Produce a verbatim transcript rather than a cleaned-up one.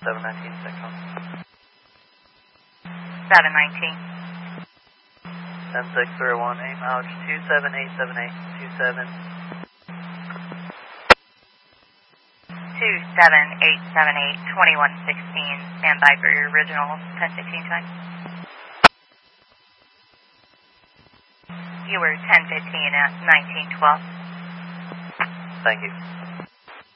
seven nineteen, Secom. seven nineteen. ten six zero one, aim ouch, two seven eight seven eight, two seven. two seven eight seven eight, twenty-one sixteen, stand by for your original ten fifteen time. You were ten fifteen at nineteen twelve. Thank you.